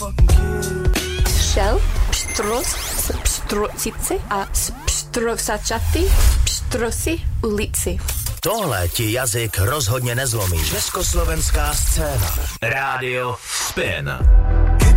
Šel, pštros, pštrucici a pštrosačaty, pštrosi ulici. Tohle ti jazyk rozhodně nezlomí. Československá scéna. Rádio Spin.